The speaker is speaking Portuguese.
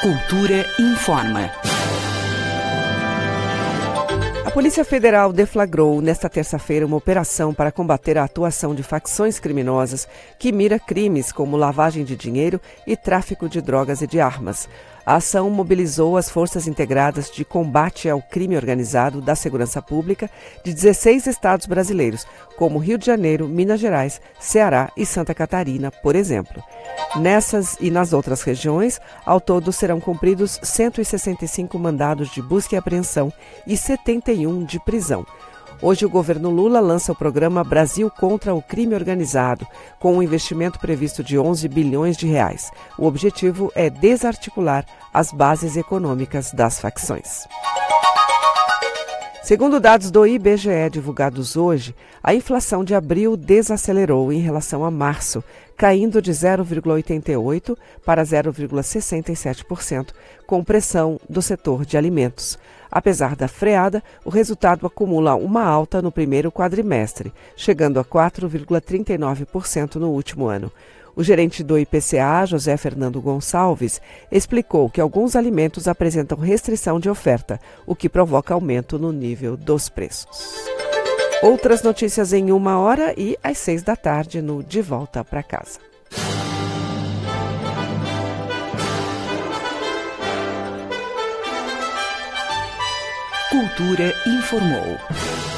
Cultura informa. A Polícia Federal deflagrou nesta terça-feira uma operação para combater a atuação de facções criminosas que mira crimes como lavagem de dinheiro e tráfico de drogas e de armas. A ação mobilizou as forças integradas de combate ao crime organizado da segurança pública de 16 estados brasileiros, como Rio de Janeiro, Minas Gerais, Ceará e Santa Catarina, por exemplo. Nessas e nas outras regiões, ao todo serão cumpridos 165 mandados de busca e apreensão e 71 de prisão. Hoje o governo Lula lança o programa Brasil contra o Crime Organizado, com um investimento previsto de 11 bilhões de reais. O objetivo é desarticular as bases econômicas das facções. Segundo dados do IBGE divulgados hoje, a inflação de abril desacelerou em relação a março, caindo de 0,88% para 0,67%, com pressão do setor de alimentos. Apesar da freada, o resultado acumula uma alta no primeiro quadrimestre, chegando a 4,39% no último ano. O gerente do IPCA, José Fernando Gonçalves, explicou que alguns alimentos apresentam restrição de oferta, o que provoca aumento no nível dos preços. Outras notícias em 1 hora e às 6 da tarde no De Volta para Casa. Cultura informou.